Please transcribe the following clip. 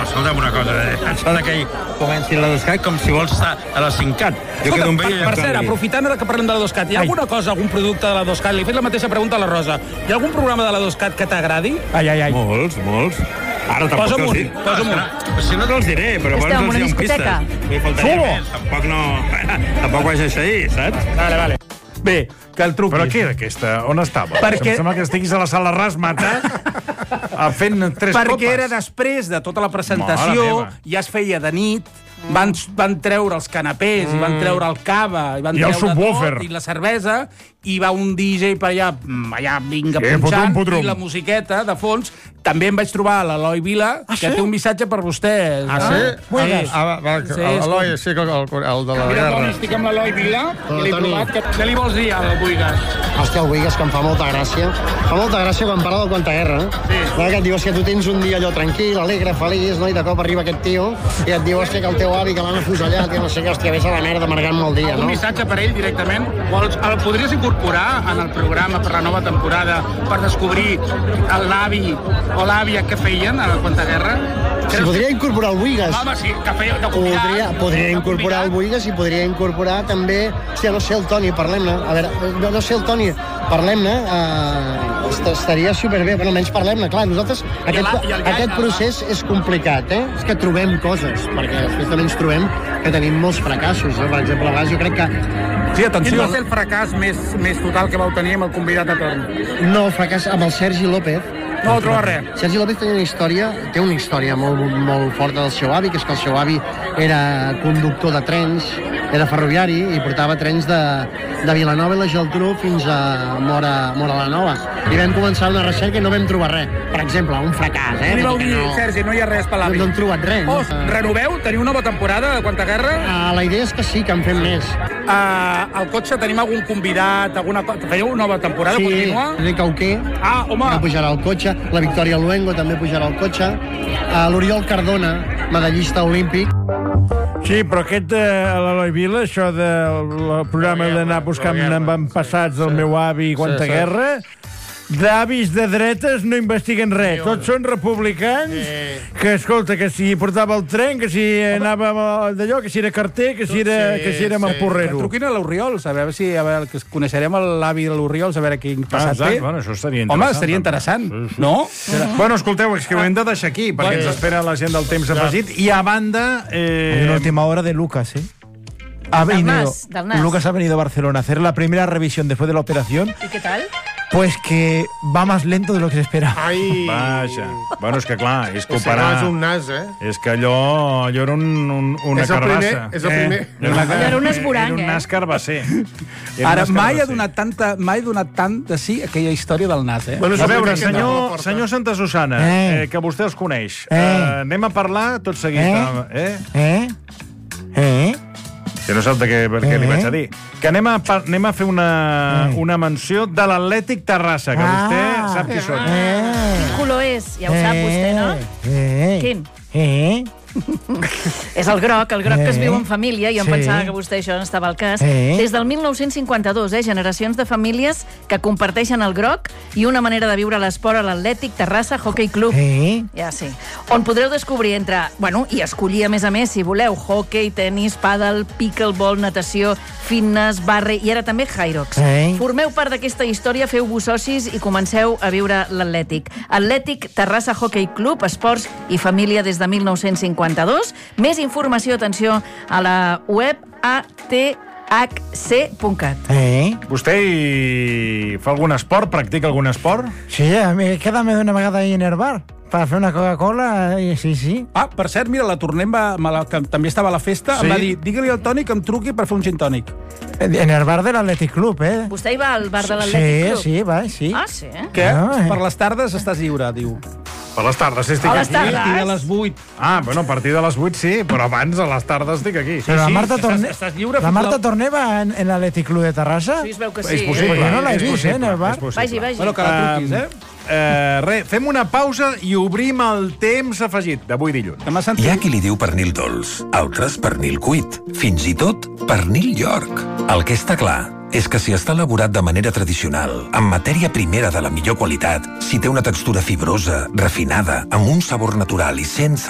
escolta'm una cosa, això que comenci la Doscat com si vols estar a la Cincat. Jo quedo un vell i Per cert, aprofitant que parlem de la Doscat, hi ha alguna cosa, algun producte de la Doscat? Li he fet la mateixa pregunta a la Rosa. Hi ha algun programa de la Doscat que t'agradi? Ai. Molts. Ara tampoc te'ls diré. Posa un. Si no te'ls diré, però Esteu en bons una els hi discoteca. pistes. Faltaria més, tampoc vaig així, saps? Vale. Bé, que el truquis. Però què era aquesta? On estava? Perquè... Em sembla que estiguis a la sala Rasmata fent 3 copes. Perquè era després de tota la presentació, ja es feia de nit, van treure els canapés, i van treure el cava, i van I el treure subwoofer. tot, i la cervesa, i va un DJ per allà vinga, punxant, putrum. i la musiqueta de fons. També em vaig trobar a l'Eloi Vila, que té un missatge per vostè. Eloi, sí, el de la Mira, guerra. Toni, estic amb l'Eloi Vila, i l'he provat. Què li vols dir al Buigas? Hòstia, el Buigas, que em fa molta gràcia. Fa molta gràcia quan parla del Quanta Guerra. Sí. Que et diu, que tu tens un dia allò tranquil, alegre, feliç, no? I de cop arriba aquest tio i et diu, hòstia, que el teu avi que l'han afusellat, i no sé què, hòstia, vés a la merda, amargant-me el dia, Un no? missatge per ell directament? El podries incorporar en el programa per la nova temporada per descobrir l'avi o l'àvia que feien a la Quanta Guerra? Si podria incorporar el Buigas. Home, sí, que feia de convidat. Podria incorporar el Buigas i podria incorporar també... Hòstia, no sé, el Toni, parlem-ne. A veure, no sé, el Toni, parlem-ne. Estaria superbé, però almenys parlem-ne. Clar, nosaltres, aquest procés és complicat, eh? És que trobem coses, perquè després també ens trobem que tenim molts fracassos, eh? Per exemple, a vegades jo crec que... Sí, atenció. Quin va ser el fracàs més total que vau tenir amb el convidat a torn? No, fracàs amb el Sergi López. No troba res. Sergi López té una història molt forta del seu avi, que és que el seu avi era conductor de trens, era ferroviari i portava trens de Vilanova i la Geltrú fins a Móra la Nova. I vam començar una recerca i no vam trobar res. Per exemple, un fracàs, eh? Li vau dir, Sergi, no hi ha res per l'avi. No hem trobat res. Renoveu? Teniu nova temporada de Quanta Guerra? La idea és que sí, que en fem més. Al cotxe tenim algun convidat, alguna cosa? Fèieu nova temporada? Sí, Continua? Enric Auqué, home! que pujarà al cotxe, la Victòria Luengo també pujarà al cotxe, l'Oriol Cardona, medallista olímpic. Sí, però aquest l'Eloi Vila, això del programa d'anar buscant avantpassats del meu avi i Quanta Guerra, d'avis de dretes no investiguen res. Tots són republicans que, escolta, que si portava el tren, que si anava d'allò, que si era carter, que si era amb el porrero. Truquin a l'Oriol, a veure si coneixerem l'avi de l'Oriol, a veure quin passat té. Bueno, això estaria interessant. Home, seria interessant, no? Bueno, escolteu, és que ho hem de deixar aquí, perquè ens espera la gent del temps afegit. I a banda... Hay una última hora de Lucas, ¿eh? Del Nas. Lucas ha venido a Barcelona a hacer la primera revisión después de la operación. ¿Y qué tal? Pues que va más lento de lo que se esperaba. Ai! Vaja. Bueno, és que clar, és comparar... És un nas, eh? És que allò era una carbassa. És el primer. Era un esborang, Era un nas carbasser. Ara, mai ha donat tant de sí aquella història del nas, eh? A veure, senyor Santa Susana, que vostè els coneix, anem a parlar tot seguit. Que no sap què li vaig a dir. Que anem a fer una menció de l'Atlètic Terrassa, que vostè sap qui són. Quin color és? Ja ho sap vostè, no? Quin? És el groc que es viu en família, i em pensava que vostè això no estava al cas. Des del 1952, generacions de famílies que comparteixen el groc i una manera de viure l'esport a l'Atlètic Terrassa Hockey Club. Ja sí. On podreu descobrir i escollir a més, si voleu, hockey, tenis, pàdel, pickleball, natació, fitness, barre i ara també Hyrox. Formeu part d'aquesta història, feu-vos socis i comenceu a viure l'Atlètic. Atlètic Terrassa Hockey Club, esports i família des de 1952. Més informació, atenció, a la web athc.cat. Vostè fa algun esport? Practica algun esport? Sí, a mi quédame una vegada ahí en el bar per fer una Coca-Cola, sí. Per cert, mira, la Tornem que també estava a la festa, em va dir, digue-li al Toni que em truqui per fer un gin tònic. En el bar de l'Atlètic Club, Vostè hi va al bar de l'Atlètic Club? Sí, va, sí. Ah, sí? Què? Per les tardes estàs lliure, diu. Per les tardes estic A les aquí. tardes? A partir de les 8. Bueno, a partir de les 8 sí, però abans a les tardes estic aquí. Però la Marta Torné... Estàs lliure. La Marta Torné va en l'Atlètic Club de Terrassa? Sí, es veu que sí. És possible. Jo no l'he vist, en el bar. Vagi. Bueno, que la truquis, fem una pausa i obrim el temps afegit d'avui dilluns. Hi ha qui li diu pernil dolç, altres pernil cuit, fins i tot pernil York. El que està clar és que si està elaborat de manera tradicional, amb matèria primera de la millor qualitat, si té una textura fibrosa, refinada, amb un sabor natural i sense